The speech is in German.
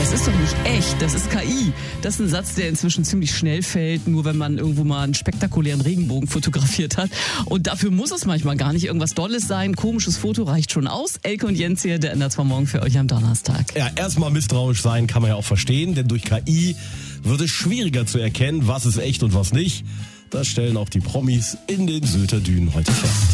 Das ist doch nicht echt, das ist KI. Das ist ein Satz, der inzwischen ziemlich schnell fällt, nur wenn man irgendwo mal einen spektakulären Regenbogen fotografiert hat. Und dafür muss es manchmal gar nicht irgendwas Dolles sein. Komisches Foto reicht schon aus. Elke und Jens hier, der NDR2 Morgen für euch am Donnerstag. Ja, erstmal misstrauisch sein kann man ja auch verstehen, denn durch KI wird es schwieriger zu erkennen, was ist echt und was nicht. Das stellen auch die Promis in den Sylter Dünen heute fest.